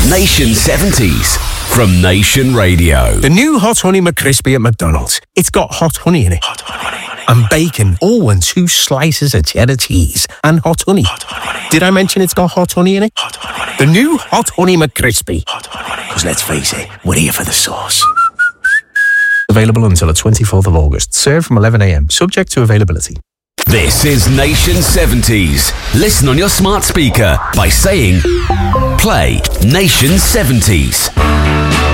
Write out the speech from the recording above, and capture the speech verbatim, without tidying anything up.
Nation seventies from Nation Radio. The new Hot Honey McCrispy at McDonald's. It's got hot honey in it. Hot honey. And bacon, all and two slices of cheddar cheese. And hot honey. Hot honey. Did I mention it's got hot honey in it? Hot honey. The new Hot Honey McCrispy. Hot honey. Because let's face it, we're here for the sauce. Available until the twenty-fourth of August. Served from eleven a.m. Subject to availability. This is Nation seventies. Listen on your smart speaker by saying, play Nation seventies.